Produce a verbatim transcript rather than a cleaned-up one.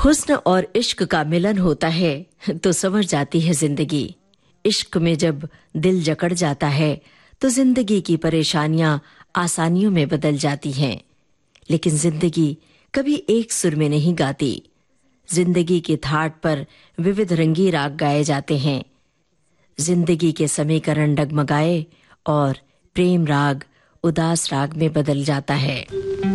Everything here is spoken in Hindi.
हुस्न और इश्क का मिलन होता है तो संवर जाती है जिंदगी। इश्क में जब दिल जकड़ जाता है तो जिंदगी की परेशानियां आसानियों में बदल जाती हैं। लेकिन जिंदगी कभी एक सुर में नहीं गाती। जिंदगी के थाट पर विविध रंगी राग गाए जाते हैं। जिंदगी के समीकरण डगमगाए और प्रेम राग उदास राग में बदल जाता है।